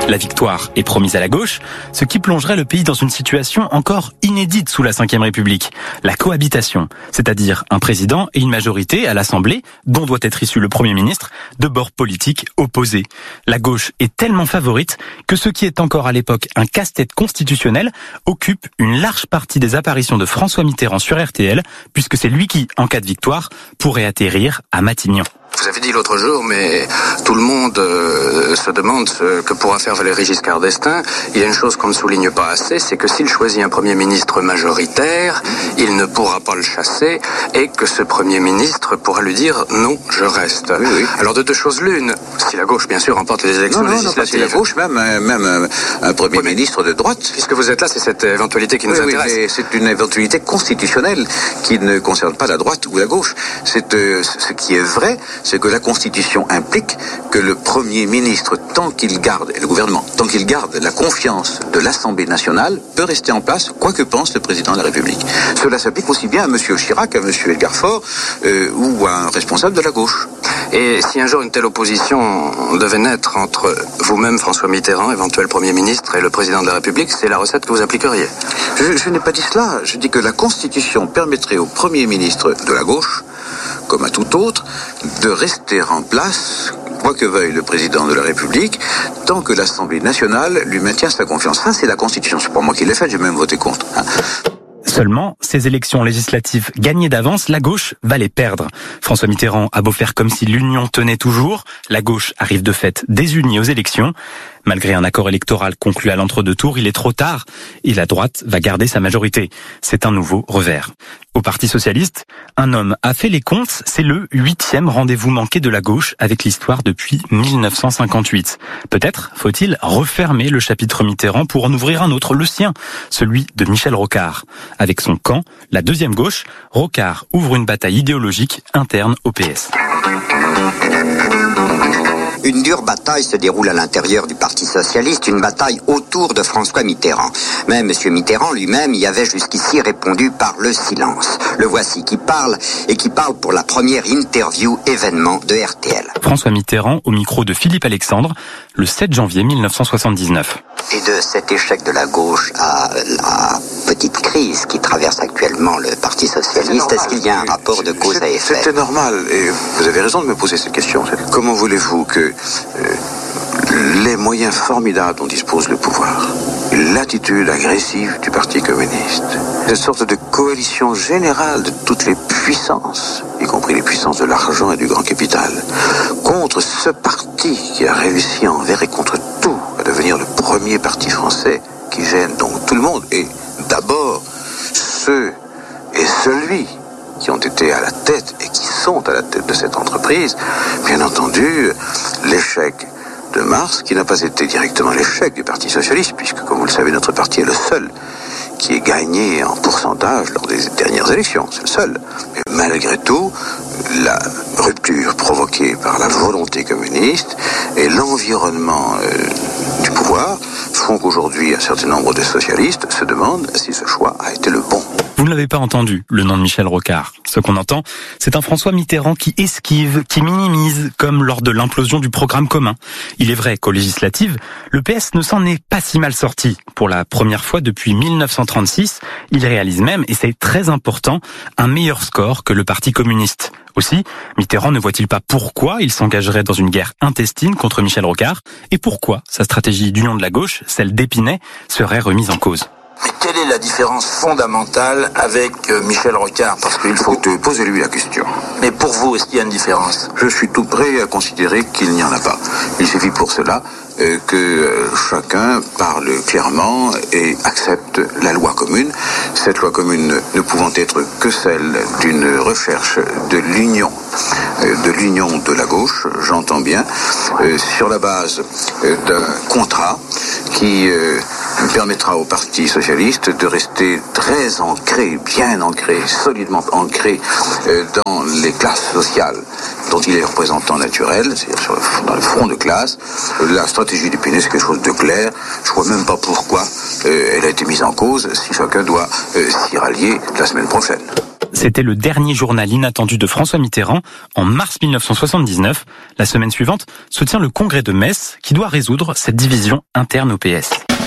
La victoire est promise à la gauche, ce qui plongerait le pays dans une situation encore inédite sous la Ve République. La cohabitation, c'est-à-dire un président et une majorité à l'Assemblée, dont doit être issu le Premier ministre, de bords politiques opposés. La gauche est tellement favorite que ce qui est encore à l'époque un casse-tête constitutionnel occupe une large partie des apparitions de François Mitterrand sur RTL, puisque c'est lui qui, en cas de victoire, pourrait atterrir à Matignon. Vous avez dit l'autre jour, mais tout le monde se demande ce que pourra faire Valéry Giscard d'Estaing. Il y a une chose qu'on ne souligne pas assez, c'est que s'il choisit un Premier ministre majoritaire, il ne pourra pas le chasser et que ce Premier ministre pourra lui dire « non, je reste ». Oui. Alors de deux choses l'une, si la gauche bien sûr remporte les élections législatives. Non, pas si la gauche, même un Premier ministre de droite. Puisque vous êtes là, c'est cette éventualité qui nous intéresse. Oui, mais c'est une éventualité constitutionnelle qui ne concerne pas la droite ou la gauche. Ce qui est vrai, c'est que la Constitution implique que le Premier ministre, tant qu'il garde, et le gouvernement, tant qu'il garde la confiance de l'Assemblée nationale, peut rester en place, quoi que pense le président de la République. Cela s'applique aussi bien à M. Chirac, à M. Edgar Faure, ou à un responsable de la gauche. Et si un jour une telle opposition devait naître entre vous-même, François Mitterrand, éventuel Premier ministre, et le président de la République, c'est la recette que vous appliqueriez? Je n'ai pas dit cela. Je dis que la Constitution permettrait au Premier ministre de la gauche, comme à tout autre, de rester en place, quoi que veuille le président de la République, tant que l'Assemblée nationale lui maintient sa confiance. Ça, c'est la Constitution. C'est pas moi qui l'ai faite, j'ai même voté contre. Seulement, ces élections législatives gagnées d'avance, la gauche va les perdre. François Mitterrand a beau faire comme si l'union tenait toujours, la gauche arrive de fait désunie aux élections. Malgré un accord électoral conclu à l'entre-deux tours, il est trop tard et la droite va garder sa majorité. C'est un nouveau revers. Au Parti socialiste, un homme a fait les comptes, c'est le 8e rendez-vous manqué de la gauche avec l'histoire depuis 1958. Peut-être faut-il refermer le chapitre Mitterrand pour en ouvrir un autre, le sien, celui de Michel Rocard. Avec son camp, la deuxième gauche, Rocard ouvre une bataille idéologique interne au PS. Une dure bataille se déroule à l'intérieur du Parti socialiste, une bataille autour de François Mitterrand. Mais M. Mitterrand lui-même y avait jusqu'ici répondu par le silence. Le voici qui parle, et qui parle pour la première interview événement de RTL. François Mitterrand au micro de Philippe Alexandre, le 7 janvier 1979. Et de cet échec de la gauche à la petite crise qui traverse actuellement le Parti socialiste, est-ce qu'il y a un rapport de cause à effet? C'était normal, et vous avez raison de me poser cette question. Comment voulez-vous que les moyens formidables dont dispose le pouvoir, l'attitude agressive du Parti communiste, cette sorte de coalition générale de toutes les puissances, y compris les puissances de l'argent et du grand capital, contre ce parti qui a réussi envers et contre tout à devenir le premier parti français qui gêne donc tout le monde, et d'abord ceux et celui qui ont été à la tête et qui sont à la tête de cette entreprise, bien entendu, l'échec de mars, qui n'a pas été directement l'échec du Parti socialiste, puisque, comme vous le savez, notre parti est le seul qui est gagné en pourcentage lors des dernières élections, c'est le seul. Mais malgré tout, la rupture provoquée par la volonté communiste et l'environnement du pouvoir font qu'aujourd'hui un certain nombre de socialistes se demandent si ce choix a été le bon. Vous ne l'avez pas entendu, le nom de Michel Rocard. Ce qu'on entend, c'est un François Mitterrand qui esquive, qui minimise, comme lors de l'implosion du programme commun. Il est vrai qu'aux législatives, le PS ne s'en est pas si mal sorti. Pour la première fois depuis 1936, il réalise même, et c'est très important, un meilleur score que le Parti communiste. Aussi, Mitterrand ne voit-il pas pourquoi il s'engagerait dans une guerre intestine contre Michel Rocard, et pourquoi sa stratégie d'union de la gauche, celle d'Épinay, serait remise en cause. Mais quelle est la différence fondamentale avec Michel Rocard? Parce qu'il faut... Posez-lui la question. Mais pour vous, est-ce qu'il y a une différence? Je suis tout prêt à considérer qu'il n'y en a pas. Il suffit pour cela que chacun parle clairement et accepte la loi commune. Cette loi commune ne pouvant être que celle d'une recherche de l'union de la gauche, j'entends bien, sur la base d'un contrat qui permettra au Parti socialiste de rester très ancré, bien ancré, solidement ancré dans les classes sociales dont il est représentant naturel, c'est-à-dire dans le front de classe. La stratégie d'Épinay, c'est quelque chose de clair. Je ne vois même pas pourquoi elle a été mise en cause si chacun doit s'y rallier la semaine prochaine. C'était le dernier journal inattendu de François Mitterrand en mars 1979. La semaine suivante se tient le congrès de Metz qui doit résoudre cette division interne au PS.